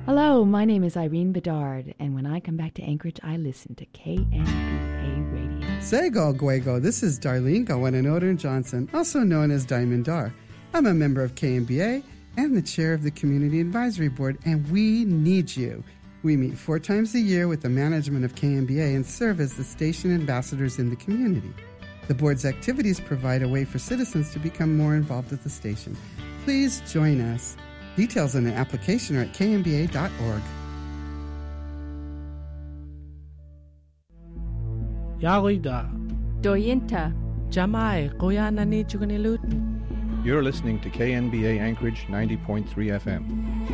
Hello, my name is Irene Bedard, and when I come back to Anchorage, I listen to KNPA Radio. Sego Guego, this is Darlene Gawananoder Johnson, also known as Diamond Dar. I'm a member of KNBA and the chair of the Community Advisory Board, and we need you. We meet 4 times a year with the management of KNBA and serve as the station ambassadors in the community. The board's activities provide a way for citizens to become more involved at the station. Please join us. Details on an application are at knba.org. Yarida. Doyinta. Jamai, Koyanani Chuganilut. You're listening to KNBA Anchorage 90.3 FM.